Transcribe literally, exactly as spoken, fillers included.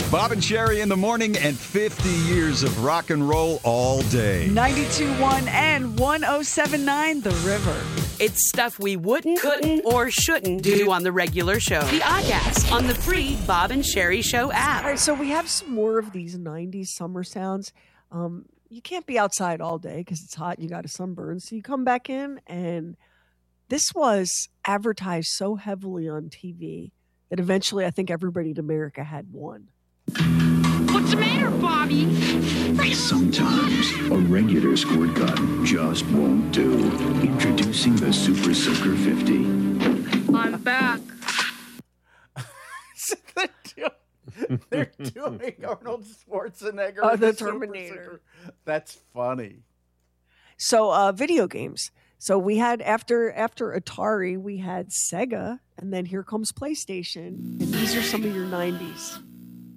Bob and Sherry in the morning and fifty years of rock and roll all day. ninety-two point one and one oh seven point nine The River. It's stuff we wouldn't, couldn't, or shouldn't do on the regular show. The Oddcast on the free Bob and Sherry Show app. All right, so we have some more of these nineties summer sounds. Um, you can't be outside all day because it's hot and you got a sunburn. So you come back in, and this was advertised so heavily on T V that eventually I think everybody in America had one. What's the matter, Bobby? Sometimes a regular squirt gun just won't do. Introducing the Super Soaker fifty. I'm back. They're doing Arnold Schwarzenegger. Oh, the as Super Terminator. Soaker. That's funny. So uh, video games. So we had after after Atari, we had Sega, and then here comes PlayStation. And these are some of your nineties.